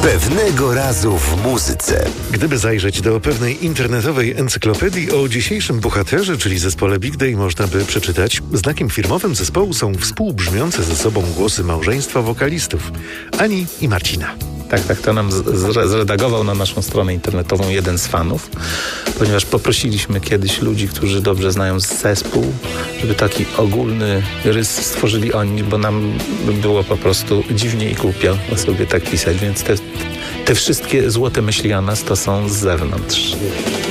Pewnego razu w muzyce. Gdyby zajrzeć do pewnej internetowej encyklopedii, o dzisiejszym bohaterze, czyli zespole Big Day, można by przeczytać: znakiem firmowym zespołu są współbrzmiące ze sobą głosy małżeństwa wokalistów Ani i Marcina. Tak, to nam zredagował na naszą stronę internetową jeden z fanów, ponieważ poprosiliśmy kiedyś ludzi, którzy dobrze znają zespół, żeby taki ogólny rys stworzyli oni, bo nam było po prostu dziwnie i głupio sobie tak pisać, więc te wszystkie złote myśli o nas to są z zewnątrz.